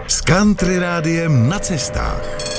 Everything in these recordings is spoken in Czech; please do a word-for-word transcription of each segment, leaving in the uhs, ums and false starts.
S Country Rádiem na cestách.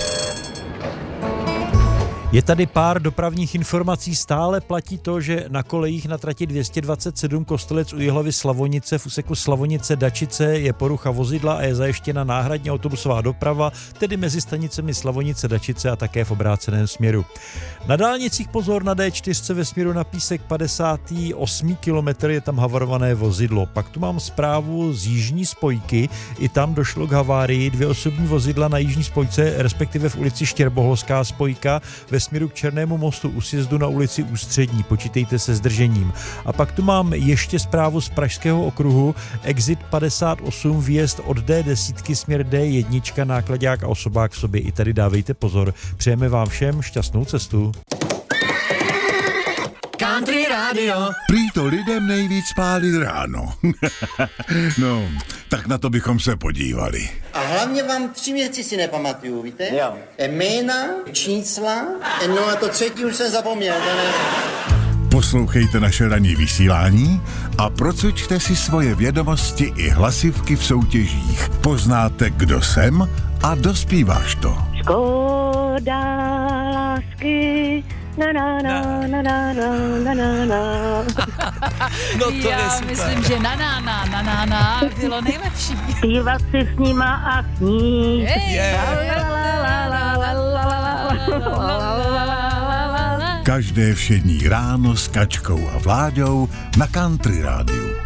Je tady pár dopravních informací. Stále platí to, že na kolejích na trati dvě stě dvacet sedm Kostelec u Jihlavy Slavonice v úseku Slavonice Dačice je porucha vozidla a je zajištěna náhradní autobusová doprava, tedy mezi stanicemi Slavonice Dačice a také v obráceném směru. Na dálnicích pozor na dé čtyři ve směru na Písek padesátý osmý kilometr je tam havarované vozidlo. Pak tu mám zprávu z jižní spojky, i tam došlo k havárii, dvě osobní vozidla na jižní spojce, respektive v ulici Štěrboholská spojka ve směru k Černému mostu u sjezdu na ulici Ústřední. Počítejte se zdržením. A pak tu mám ještě zprávu z Pražského okruhu, exit padesát osm, výjezd od dé deset, směr dé jedna, nákladák a osobák v sobě. I tady dávejte pozor. Přejeme vám všem šťastnou cestu. Country Radio. Prý to lidem nejvíc pálí ráno. No, tak na to bychom se podívali. A hlavně vám tři věci si nepamatuju, víte? Jo. Jména, čísla, no a to třetí už jsem zapomněl. Ne? Poslouchejte naše ranní vysílání a procvičte si svoje vědomosti i hlasivky v soutěžích. Poznáte, kdo jsem a dospíváš to. Škoda lásky, na na na na na na na na. No to Já je super. myslím, že na na na na na na bylo nejlepší. Zpívat si s nima a snít. Každé všední ráno s Kačkou a Vláďou na Country Rádiu.